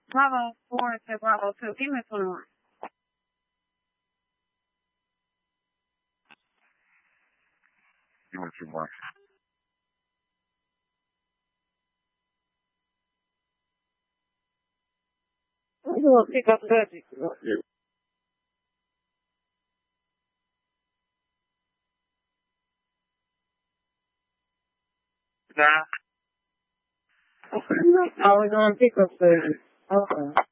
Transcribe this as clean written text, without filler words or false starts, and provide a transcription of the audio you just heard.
Bravo 4 to Bravo 2. Give me 21. Give me 21. I'm going to pick up Dudley. Yeah. Nah. Oh, we're going to pick up Dudley. Okay.